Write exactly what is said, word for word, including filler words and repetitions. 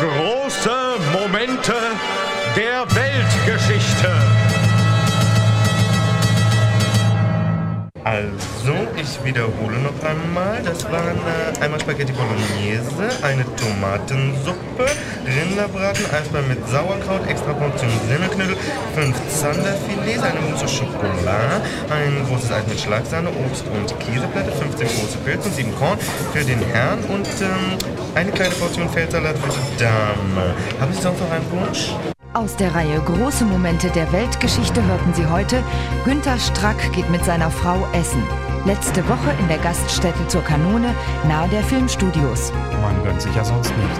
Große Momente der Weltgeschichte. Also, ich wiederhole noch einmal. Das waren äh, einmal Spaghetti Bolognese, eine Tomatensuppe, Rinderbraten, Eisbein mit Sauerkraut, extra Portion Semmelknödel, fünf Zanderfilets, eine Mousse au Chocolat, ein großes Eis mit Schlagsahne, Obst und Käseplatte, fünfzehn große Pilze und sieben Korn für den Herrn und ähm, eine kleine Portion Feldsalat für die Dame. Haben Sie sonst noch einen Wunsch? Aus der Reihe Große Momente der Weltgeschichte hörten Sie heute, Günter Strack geht mit seiner Frau essen. Letzte Woche in der Gaststätte zur Kanone nahe der Filmstudios. Man gönnt sich ja sonst nichts.